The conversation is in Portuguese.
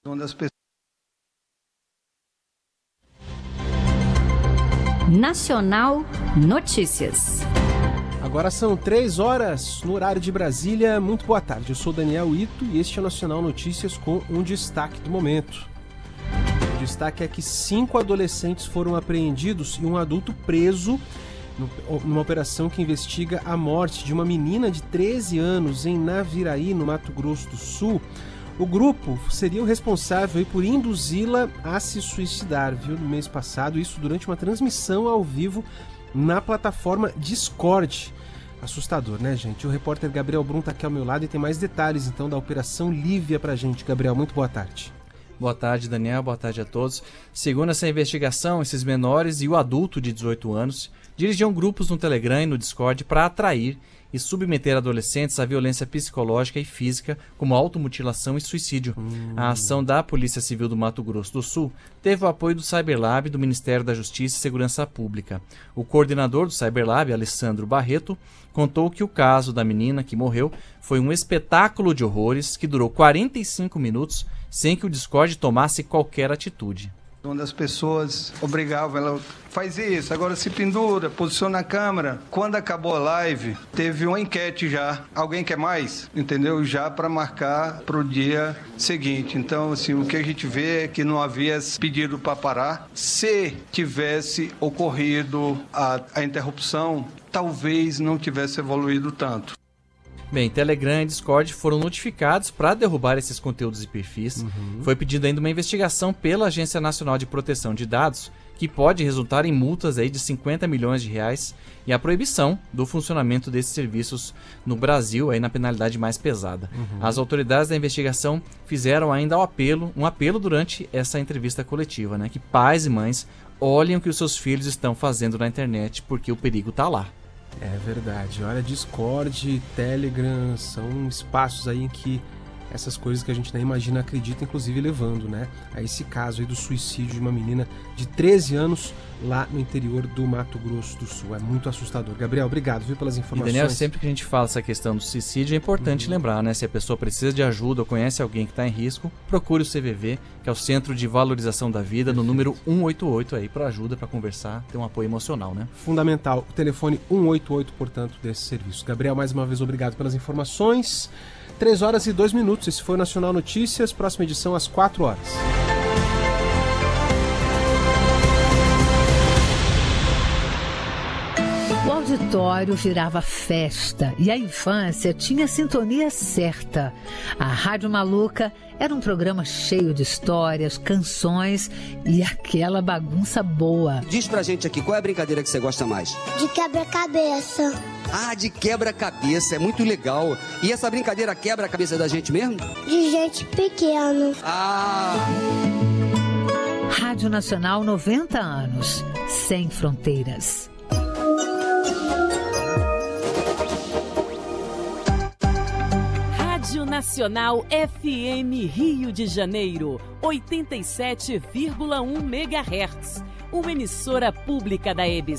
Nacional Notícias. Agora são 3 horas no horário de Brasília. Muito boa tarde, eu sou Daniel Ito e este é o Nacional Notícias com um destaque do momento. O destaque é que 5 adolescentes foram apreendidos e um adulto preso numa operação que investiga a morte de uma menina de 13 anos em Naviraí, no Mato Grosso do Sul. O grupo seria o responsável por induzi-la a se suicidar, viu, no mês passado, isso durante uma transmissão ao vivo na plataforma Discord. Assustador, né, gente? O repórter Gabriel Brum está aqui ao meu lado e tem mais detalhes, então, da Operação Lívia pra gente. Gabriel, muito boa tarde. Boa tarde, Daniel. Boa tarde a todos. Segundo essa investigação, esses menores e o adulto de 18 anos dirigiam grupos no Telegram e no Discord para atrair e submeter adolescentes à violência psicológica e física, como automutilação e suicídio. A ação da Polícia Civil do Mato Grosso do Sul teve o apoio do Cyberlab do Ministério da Justiça e Segurança Pública. O coordenador do Cyberlab, Alessandro Barreto, contou que o caso da menina que morreu foi um espetáculo de horrores que durou 45 minutos sem que o Discord tomasse qualquer atitude. Onde as pessoas obrigavam ela, faz isso, agora se pendura, posiciona a câmera. Quando acabou a live, teve uma enquete já. Alguém quer mais? Entendeu? Já para marcar para o dia seguinte. Então, assim, o que a gente vê é que não havia pedido para parar. Se tivesse ocorrido a interrupção, talvez não tivesse evoluído tanto. Bem, Telegram e Discord foram notificados para derrubar esses conteúdos e perfis. Foi pedida ainda uma investigação pela Agência Nacional de Proteção de Dados, que pode resultar em multas aí de 50 milhões de reais e a proibição do funcionamento desses serviços no Brasil, aí na penalidade mais pesada. As autoridades da investigação fizeram ainda um apelo durante essa entrevista coletiva, né, que pais e mães olhem o que os seus filhos estão fazendo na internet, porque o perigo está lá. É verdade. Olha, Discord, Telegram, são espaços aí em que essas coisas que a gente nem imagina acredita, inclusive levando, né, a esse caso aí do suicídio de uma menina de 13 anos lá no interior do Mato Grosso do Sul. É muito assustador. Gabriel, obrigado, viu, pelas informações. E, Daniel, sempre que a gente fala essa questão do suicídio, é importante lembrar, né, se a pessoa precisa de ajuda ou conhece alguém que está em risco, procure o CVV, que é o Centro de Valorização da Vida, no número 188 aí, para ajuda, para conversar, ter um apoio emocional, né? Fundamental. O telefone 188, portanto, desse serviço. Gabriel, mais uma vez, obrigado pelas informações. 3 horas e 2 minutos. Esse foi o Nacional Notícias. Próxima edição às 4 horas. O auditório virava festa e a infância tinha a sintonia certa. A Rádio Maluca era um programa cheio de histórias, canções e aquela bagunça boa. Diz pra gente aqui, qual é a brincadeira que você gosta mais? De quebra-cabeça. Ah, de quebra-cabeça, é muito legal. E essa brincadeira quebra a cabeça da gente mesmo? De gente pequena. Ah! Rádio Nacional, 90 anos, sem fronteiras. Rádio Nacional FM Rio de Janeiro, 87,1 MHz. Uma emissora pública da EBC.